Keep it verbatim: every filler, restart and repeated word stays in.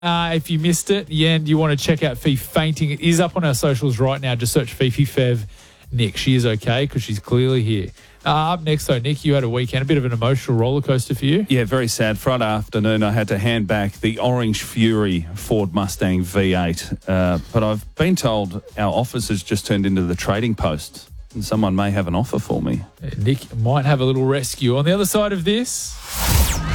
Uh, if you missed it, yeah, and you want to check out Fifi fainting, it is up on our socials right now. Just search Fifi Fev Nick. She is okay because she's clearly here. Uh, up next, though, Nick, you had a weekend, a bit of an emotional roller coaster for you. Yeah, very sad. Friday afternoon, I had to hand back the Orange Fury Ford Mustang V eight. Uh, but I've been told our office has just turned into the trading post, and someone may have an offer for me. Uh, Nick might have a little rescue on the other side of this.